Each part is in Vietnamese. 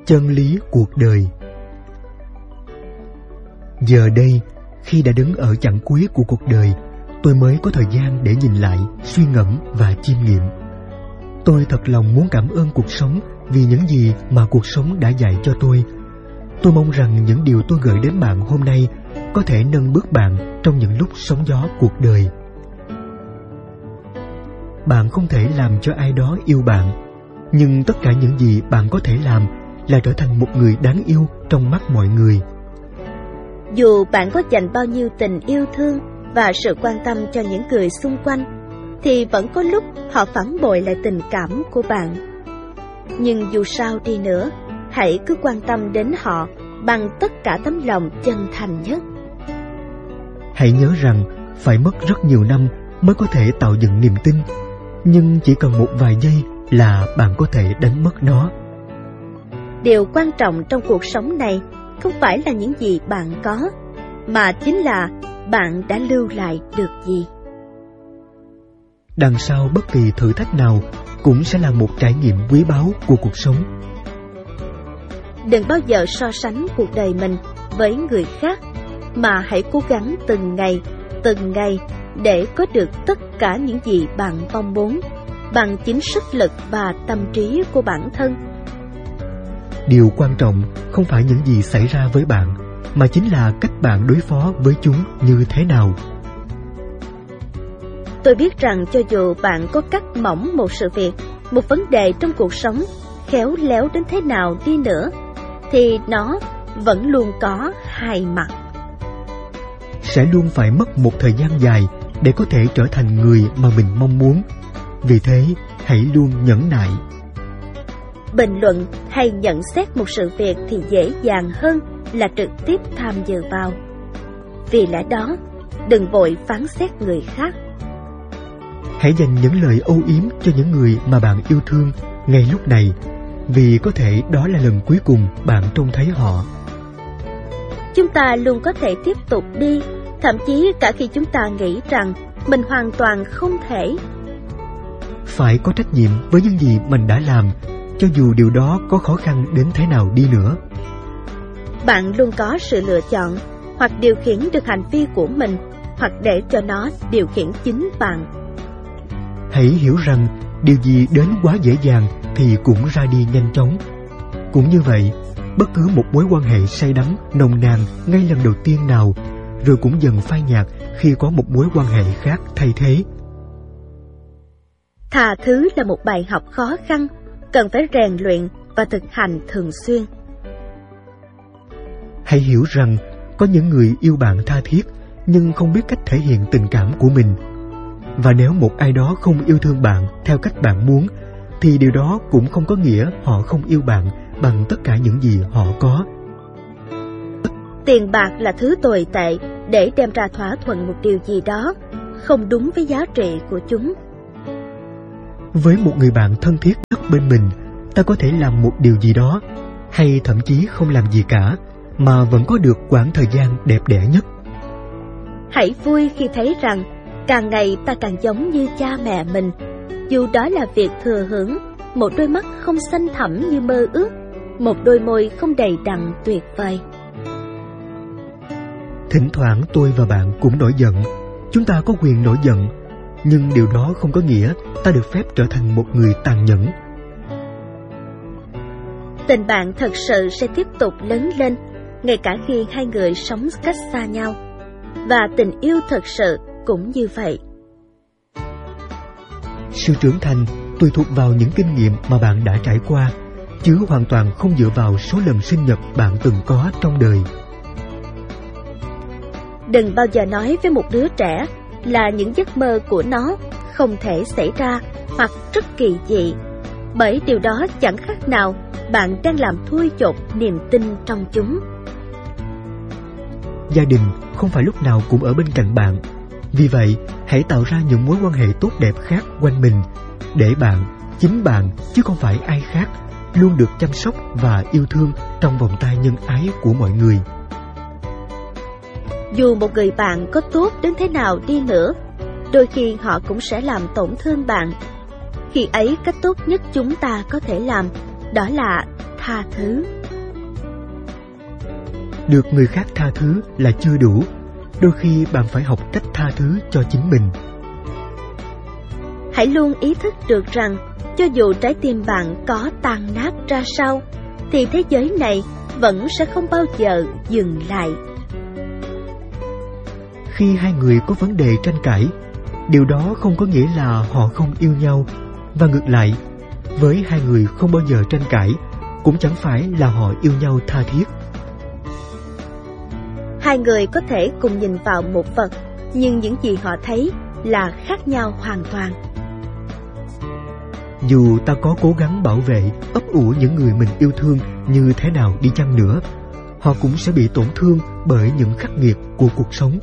Chân lý cuộc đời. Giờ đây, khi đã đứng ở chặng cuối của cuộc đời, tôi mới có thời gian để nhìn lại, suy ngẫm và chiêm nghiệm. Tôi thật lòng muốn cảm ơn cuộc sống vì những gì mà cuộc sống đã dạy cho tôi. Tôi mong rằng những điều tôi gửi đến bạn hôm nay có thể nâng bước bạn trong những lúc sóng gió cuộc đời. Bạn không thể làm cho ai đó yêu bạn, nhưng tất cả những gì bạn có thể làm là trở thành một người đáng yêu trong mắt mọi người. Dù bạn có dành bao nhiêu tình yêu thương và sự quan tâm cho những người xung quanh, thì vẫn có lúc họ phản bội lại tình cảm của bạn. Nhưng dù sao đi nữa, hãy cứ quan tâm đến họ bằng tất cả tấm lòng chân thành nhất. Hãy nhớ rằng phải mất rất nhiều năm mới có thể tạo dựng niềm tin, nhưng chỉ cần một vài giây là bạn có thể đánh mất nó. Điều quan trọng trong cuộc sống này không phải là những gì bạn có, mà chính là bạn đã lưu lại được gì. Đằng sau bất kỳ thử thách nào cũng sẽ là một trải nghiệm quý báu của cuộc sống. Đừng bao giờ so sánh cuộc đời mình với người khác, mà hãy cố gắng từng ngày để có được tất cả những gì bạn mong muốn bằng chính sức lực và tâm trí của bản thân. Điều quan trọng không phải những gì xảy ra với bạn, mà chính là cách bạn đối phó với chúng như thế nào. Tôi biết rằng cho dù bạn có cắt mỏng một sự việc, một vấn đề trong cuộc sống, khéo léo đến thế nào đi nữa, thì nó vẫn luôn có hai mặt. Sẽ luôn phải mất một thời gian dài để có thể trở thành người mà mình mong muốn. Vì thế, hãy luôn nhẫn nại. Bình luận hay nhận xét một sự việc thì dễ dàng hơn là trực tiếp tham dự vào. Vì lẽ đó, đừng vội phán xét người khác. Hãy dành những lời âu yếm cho những người mà bạn yêu thương ngay lúc này, vì có thể đó là lần cuối cùng bạn trông thấy họ. Chúng ta luôn có thể tiếp tục đi, thậm chí cả khi chúng ta nghĩ rằng mình hoàn toàn không thể. Phải có trách nhiệm với những gì mình đã làm, cho dù điều đó có khó khăn đến thế nào đi nữa. Bạn luôn có sự lựa chọn, hoặc điều khiển được hành vi của mình, hoặc để cho nó điều khiển chính bạn. Hãy hiểu rằng điều gì đến quá dễ dàng thì cũng ra đi nhanh chóng. Cũng như vậy, bất cứ một mối quan hệ say đắm, nồng nàn ngay lần đầu tiên nào, rồi cũng dần phai nhạt khi có một mối quan hệ khác thay thế. Tha thứ là một bài học khó khăn, cần phải rèn luyện và thực hành thường xuyên. Hãy hiểu rằng có những người yêu bạn tha thiết nhưng không biết cách thể hiện tình cảm của mình. Và nếu một ai đó không yêu thương bạn theo cách bạn muốn, thì điều đó cũng không có nghĩa họ không yêu bạn bằng tất cả những gì họ có. Tiền bạc là thứ tồi tệ để đem ra thỏa thuận một điều gì đó không đúng với giá trị của chúng. Với một người bạn thân thiết nhất bên mình, ta có thể làm một điều gì đó, hay thậm chí không làm gì cả, mà vẫn có được quãng thời gian đẹp đẽ nhất. Hãy vui khi thấy rằng càng ngày ta càng giống như cha mẹ mình, dù đó là việc thừa hưởng một đôi mắt không xanh thẳm như mơ ước, một đôi môi không đầy đặn tuyệt vời. Thỉnh thoảng tôi và bạn cũng nổi giận. Chúng ta có quyền nổi giận, nhưng điều đó không có nghĩa ta được phép trở thành một người tàn nhẫn. Tình bạn thật sự sẽ tiếp tục lớn lên, ngay cả khi hai người sống cách xa nhau. Và tình yêu thật sự cũng như vậy. Sự trưởng thành tùy thuộc vào những kinh nghiệm mà bạn đã trải qua, chứ hoàn toàn không dựa vào số lần sinh nhật bạn từng có trong đời. Đừng bao giờ nói với một đứa trẻ là những giấc mơ của nó không thể xảy ra hoặc rất kỳ dị, bởi điều đó chẳng khác nào bạn đang làm thui chột niềm tin trong chúng. Gia đình không phải lúc nào cũng ở bên cạnh bạn. Vì vậy, hãy tạo ra những mối quan hệ tốt đẹp khác quanh mình, để bạn, chính bạn, chứ không phải ai khác, luôn được chăm sóc và yêu thương trong vòng tay nhân ái của mọi người. Dù một người bạn có tốt đến thế nào đi nữa, đôi khi họ cũng sẽ làm tổn thương bạn. Khi ấy, cách tốt nhất chúng ta có thể làm đó là tha thứ. Được người khác tha thứ là chưa đủ, đôi khi bạn phải học cách tha thứ cho chính mình. Hãy luôn ý thức được rằng cho dù trái tim bạn có tan nát ra sao, thì thế giới này vẫn sẽ không bao giờ dừng lại. Khi hai người có vấn đề tranh cãi, điều đó không có nghĩa là họ không yêu nhau, và ngược lại, với hai người không bao giờ tranh cãi cũng chẳng phải là họ yêu nhau tha thiết. Hai người có thể cùng nhìn vào một vật, nhưng những gì họ thấy là khác nhau hoàn toàn. Dù ta có cố gắng bảo vệ, ấp ủ những người mình yêu thương như thế nào đi chăng nữa, họ cũng sẽ bị tổn thương bởi những khắc nghiệt của cuộc sống.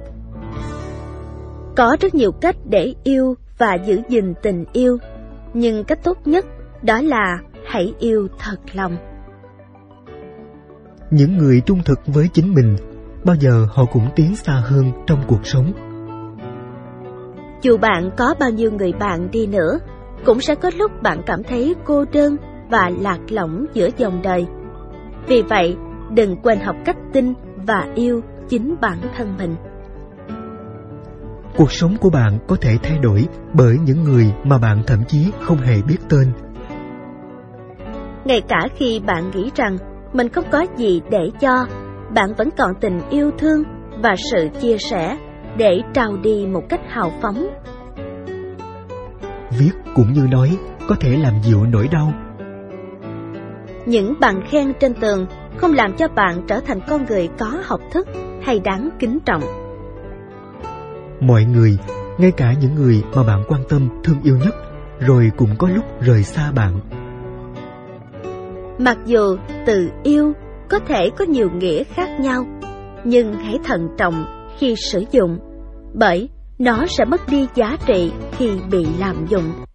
Có rất nhiều cách để yêu và giữ gìn tình yêu, nhưng cách tốt nhất đó là hãy yêu thật lòng. Những người trung thực với chính mình, bao giờ họ cũng tiến xa hơn trong cuộc sống. Dù bạn có bao nhiêu người bạn đi nữa, cũng sẽ có lúc bạn cảm thấy cô đơn và lạc lõng giữa dòng đời. Vì vậy, đừng quên học cách tin và yêu chính bản thân mình. Cuộc sống của bạn có thể thay đổi bởi những người mà bạn thậm chí không hề biết tên. Ngay cả khi bạn nghĩ rằng mình không có gì để cho, bạn vẫn còn tình yêu thương và sự chia sẻ để trao đi một cách hào phóng. Viết cũng như nói có thể làm dịu nỗi đau. Những bằng khen trên tường không làm cho bạn trở thành con người có học thức hay đáng kính trọng. Mọi người, ngay cả những người mà bạn quan tâm thương yêu nhất, rồi cũng có lúc rời xa bạn. Mặc dù từ yêu có thể có nhiều nghĩa khác nhau, nhưng hãy thận trọng khi sử dụng, bởi nó sẽ mất đi giá trị khi bị lạm dụng.